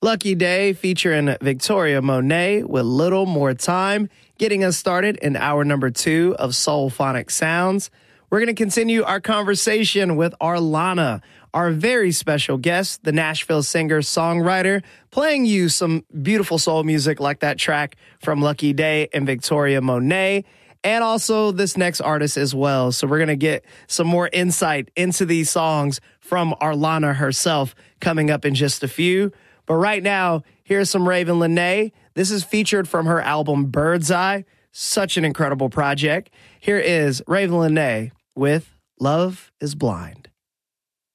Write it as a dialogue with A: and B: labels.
A: Lucky Day featuring Victoria Monet with Little More Time, getting us started in hour number 2 of Soulphonic Sounds. We're going to continue our conversation with Arlana, our very special guest, the Nashville singer-songwriter, playing you some beautiful soul music like that track from Lucky Day and Victoria Monet, and also this next artist as well. So we're going to get some more insight into these songs from Arlana herself coming up in just a few. But right now, here's some Raven Lenae. This is featured from her album Bird's Eye. Such an incredible project. Here is Raven Lenae with Love is Blind.